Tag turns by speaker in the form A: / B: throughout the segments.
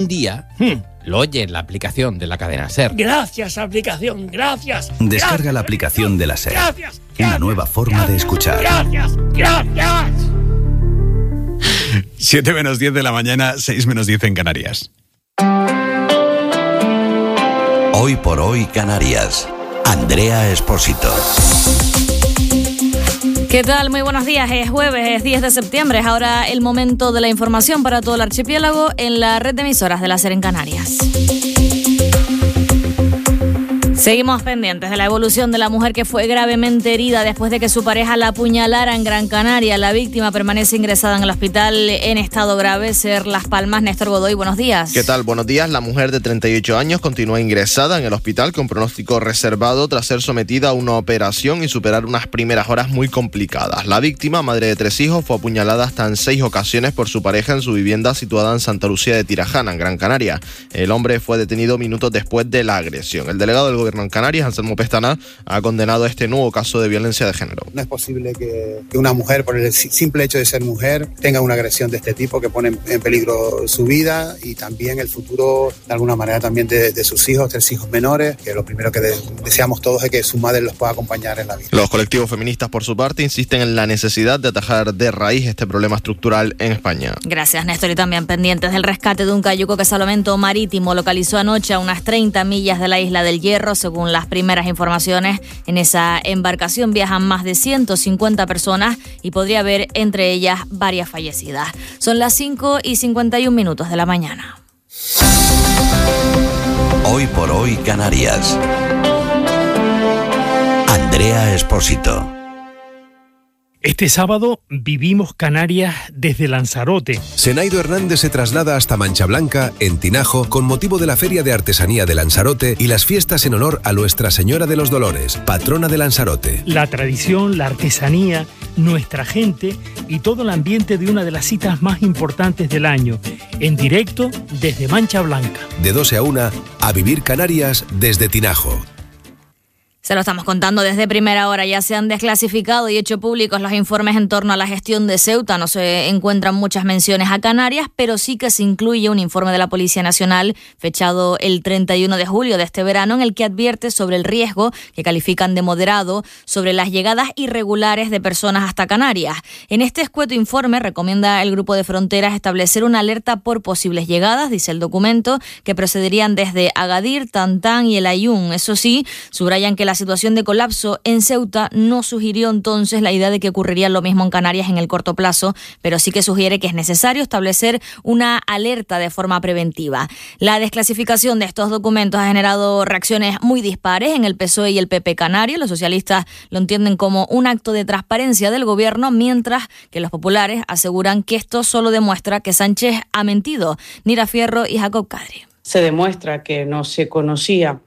A: Un día lo oye en la aplicación de la cadena SER.
B: Gracias, aplicación, gracias.
C: Descarga
B: gracias,
C: la aplicación de la SER.
B: Gracias.
C: Una nueva forma de escuchar.
B: Gracias.
D: 7 menos 10 de la mañana, 6 menos 10 en Canarias.
C: Hoy por hoy Canarias. Andrea Espósito.
E: ¿Qué tal? Muy buenos días. Es jueves, es 10 de septiembre. Es ahora el momento de la información para todo el archipiélago en la red de emisoras de la SER en Canarias. Seguimos pendientes de la evolución de la mujer que fue gravemente herida después de que su pareja la apuñalara en Gran Canaria. La víctima permanece ingresada en el hospital en estado grave. SER Las Palmas, Néstor Godoy, buenos días.
F: ¿Qué tal? Buenos días. La mujer de 38 años continúa ingresada en el hospital con pronóstico reservado tras ser sometida a una operación y superar unas primeras horas muy complicadas. La víctima, madre de 3 hijos, fue apuñalada hasta en 6 ocasiones por su pareja en su vivienda situada en Santa Lucía de Tirajana, en Gran Canaria. El hombre fue detenido minutos después de la agresión. El delegado del Gobierno en Canarias, Anselmo Pestana, ha condenado este nuevo caso de violencia de género.
G: No es posible que una mujer, por el simple hecho de ser mujer, tenga una agresión de este tipo que pone en peligro su vida y también el futuro, de alguna manera, también de sus hijos, 3 hijos menores, que lo primero que deseamos todos es que su madre los pueda acompañar en la vida.
F: Los colectivos feministas, por su parte, insisten en la necesidad de atajar de raíz este problema estructural en España.
E: Gracias, Néstor. Y también pendientes del rescate de un cayuco que Salvamento Marítimo localizó anoche a unas 30 millas de la isla del Hierro. Según las primeras informaciones, en esa embarcación viajan más de 150 personas y podría haber entre ellas varias fallecidas. Son las 5:51 de la mañana.
C: Hoy por hoy Canarias. Andrea Espósito.
B: Este sábado vivimos Canarias desde Lanzarote.
H: Senaido Hernández se traslada hasta Mancha Blanca, en Tinajo, con motivo de la Feria de Artesanía de Lanzarote y las fiestas en honor a Nuestra Señora de los Dolores, patrona de Lanzarote.
B: La tradición, la artesanía, nuestra gente y todo el ambiente de una de las citas más importantes del año. En directo desde Mancha Blanca.
H: De 12 a 1, a vivir Canarias desde Tinajo.
E: Se lo estamos contando desde primera hora. Ya se han desclasificado y hecho públicos los informes en torno a la gestión de Ceuta. No se encuentran muchas menciones a Canarias, pero sí que se incluye un informe de la Policía Nacional fechado el 31 de julio de este verano en el que advierte sobre el riesgo, que califican de moderado, sobre las llegadas irregulares de personas hasta Canarias. En este escueto informe recomienda el Grupo de Fronteras establecer una alerta por posibles llegadas, dice el documento, que procederían desde Agadir, Tantán y El Aaiún. Eso sí, subrayan que la situación de colapso en Ceuta no sugirió entonces la idea de que ocurriría lo mismo en Canarias en el corto plazo, pero sí que sugiere que es necesario establecer una alerta de forma preventiva. La desclasificación de estos documentos ha generado reacciones muy dispares en el PSOE y el PP canario. Los socialistas lo entienden como un acto de transparencia del gobierno, mientras que los populares aseguran que esto solo demuestra que Sánchez ha mentido. Nira Fierro y Jacob Cadri.
I: Se demuestra que no se conocía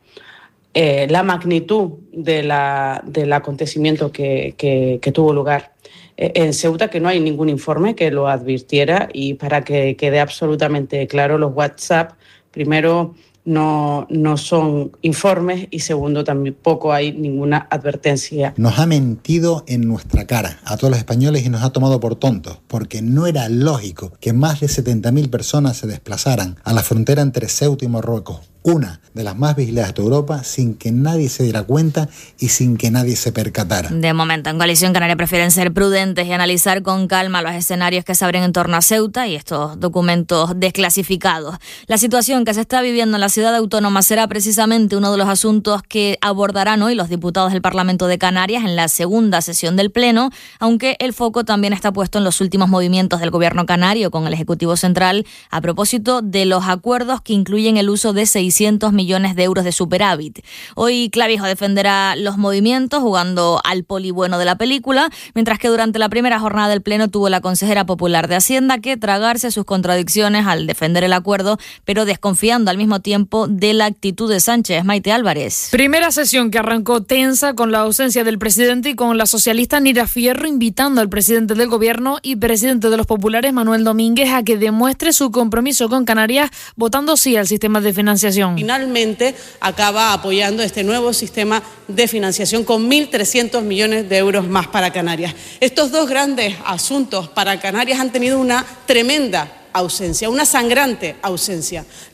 I: la magnitud del acontecimiento que tuvo lugar en Ceuta, que no hay ningún informe que lo advirtiera, y para que quede absolutamente claro, los WhatsApp, primero, no son informes y segundo, tampoco hay ninguna advertencia.
G: Nos ha mentido en nuestra cara a todos los españoles y nos ha tomado por tontos, porque no era lógico que más de 70.000 personas se desplazaran a la frontera entre Ceuta y Marruecos, una de las más vigiladas de Europa, sin que nadie se diera cuenta y sin que nadie se percatara.
E: De momento, en Coalición Canaria prefieren ser prudentes y analizar con calma los escenarios que se abren en torno a Ceuta y estos documentos desclasificados. La situación que se está viviendo en la ciudad autónoma será precisamente uno de los asuntos que abordarán hoy los diputados del Parlamento de Canarias en la segunda sesión del Pleno, aunque el foco también está puesto en los últimos movimientos del Gobierno canario con el Ejecutivo Central a propósito de los acuerdos que incluyen el uso de 600 millones de euros de superávit. Hoy Clavijo defenderá los movimientos jugando al poli bueno de la película, mientras que durante la primera jornada del Pleno tuvo la consejera popular de Hacienda que tragarse sus contradicciones al defender el acuerdo, pero desconfiando al mismo tiempo de la actitud de Sánchez. Maite Álvarez.
J: Primera sesión que arrancó tensa con la ausencia del presidente y con la socialista Nira Fierro invitando al presidente del Gobierno y presidente de los populares Manuel Domínguez a que demuestre su compromiso con Canarias votando sí al sistema de financiación.
I: Finalmente acaba apoyando este nuevo sistema de financiación con 1.300 millones de euros más para Canarias. Estos dos grandes asuntos para Canarias han tenido una tremenda
K: ausencia, una sangrante ausencia.